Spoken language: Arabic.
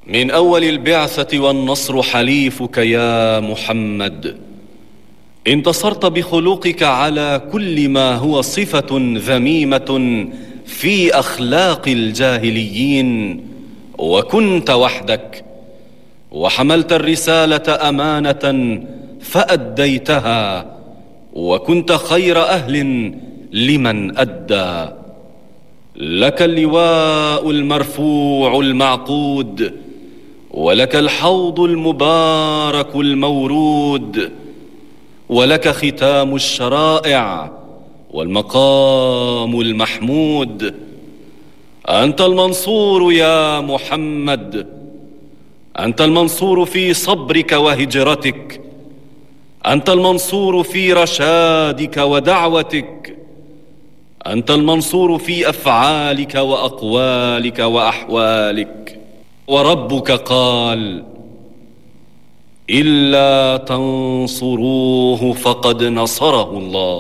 من أول البعثة والنصر حليفك يا محمد. انتصرت بخلقك على كل ما هو صفة ذميمة في أخلاق الجاهليين، وكنت وحدك، وحملت الرسالة أمانة فأديتها، وكنت خير أهل لمن أدى. لك اللواء المرفوع المعقود، ولك الحوض المبارك المورود، ولك ختام الشرائع والمقام المحمود. أنت المنصور يا محمد، أنت المنصور في صبرك وهجرتك، أنت المنصور في رشادك ودعوتك، أنت المنصور في أفعالك وأقوالك وأحوالك. وربك قال: إلا تنصروه فقد نصره الله.